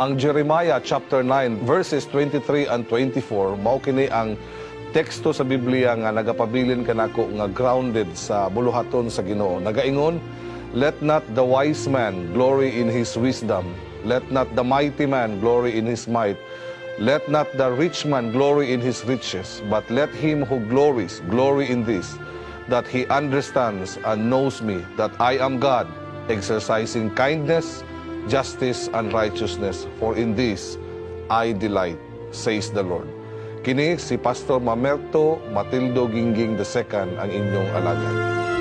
Ang Jeremiah chapter 9 verses 23 and 24 mao kini ang teksto sa Biblia nga nagapabilin kanako nga grounded sa buluhaton sa Ginoo. Nagaingon, let not the wise man glory in his wisdom, let not the mighty man glory in his might, let not the rich man glory in his riches, but let him who glories glory in this, that he understands and knows me, that I am God, exercising kindness, justice, and righteousness, for in this I delight, says the Lord. Kini si Pastor Mamerto Matildo Gingging II ang inyong alagad.